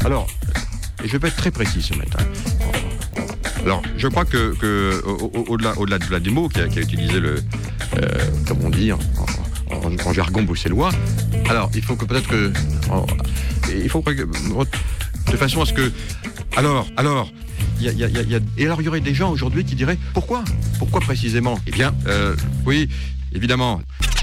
Alors, et je vais être très précis ce matin. Alors, je crois que au-delà des mots qui a utilisé comme on dit en jargon bruxellois, alors il faut que peut-être que il faut de façon à ce que alors il y a et alors il y aurait des gens aujourd'hui qui diraient pourquoi précisément? Eh bien, oui, évidemment.